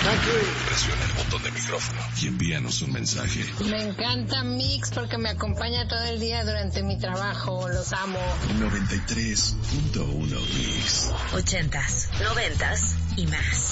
Presiona el botón de micrófono y envíanos un mensaje. Me encanta Mix porque me acompaña todo el día durante mi trabajo. Los amo. 93.1 Mix. 80s, 90s y más.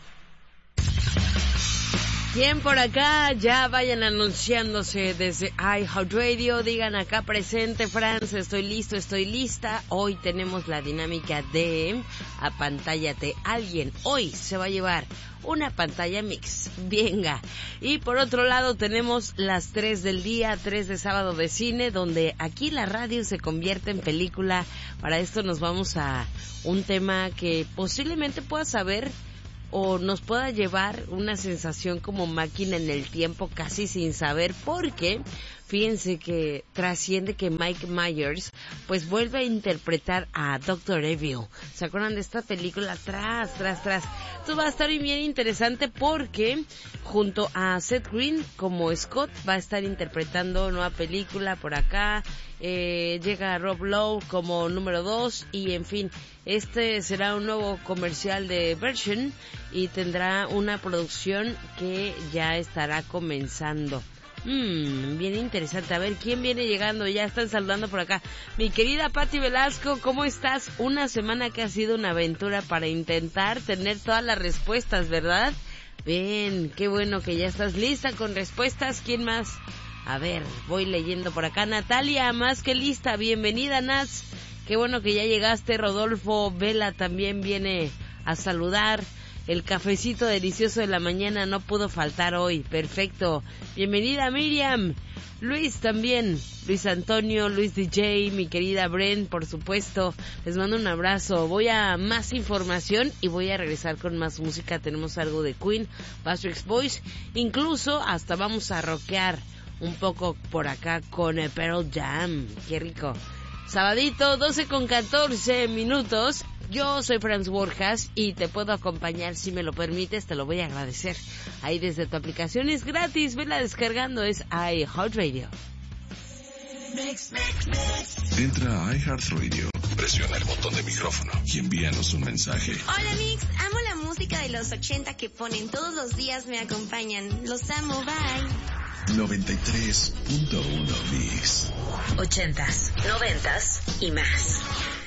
Bien, por acá, ya vayan anunciándose desde iHeartRadio, digan acá presente, Franz, estoy listo, estoy lista. Hoy tenemos la dinámica de apantállate alguien. Hoy se va a llevar una pantalla Mix, venga. Y por otro lado tenemos las 3 del día, 3 de sábado de cine, donde aquí la radio se convierte en película. Para esto nos vamos a un tema que posiblemente puedas saber o nos pueda llevar una sensación como máquina en el tiempo casi sin saber, porque fíjense que trasciende que Mike Myers pues vuelve a interpretar a Dr. Evil. ¿Se acuerdan de esta película? Tras. Esto va a estar bien interesante porque junto a Seth Green como Scott va a estar interpretando nueva película por acá. Llega Rob Lowe como número 2 y en fin, este será un nuevo comercial de Version y tendrá una producción que ya estará comenzando. Bien interesante. A ver, ¿quién viene llegando? Ya están saludando por acá. Mi querida Pati Velasco, ¿cómo estás? Una semana que ha sido una aventura para intentar tener todas las respuestas, ¿verdad? Bien, qué bueno que ya estás lista con respuestas. ¿Quién más? A ver, voy leyendo por acá. Natalia, más que lista. Bienvenida, Nats. Qué bueno que ya llegaste. Rodolfo Vela también viene a saludar. El cafecito delicioso de la mañana no pudo faltar hoy. Perfecto. Bienvenida, Miriam. Luis también. Luis Antonio, Luis DJ, mi querida Bren, por supuesto. Les mando un abrazo. Voy a más información y voy a regresar con más música. Tenemos algo de Queen, Backstreet Boys. Incluso hasta vamos a rockear un poco por acá con Pearl Jam. Qué rico. Sabadito, 12:14. Yo soy Franz Borjas y te puedo acompañar si me lo permites, te lo voy a agradecer. Ahí desde tu aplicación es gratis, vela descargando, es iHeartRadio. Entra a iHeartRadio, presiona el botón de micrófono y envíanos un mensaje. Hola Mix, amo la música de los 80 que ponen todos los días, me acompañan. Los amo, bye. 93.1 Mix. 80s, 90s y más.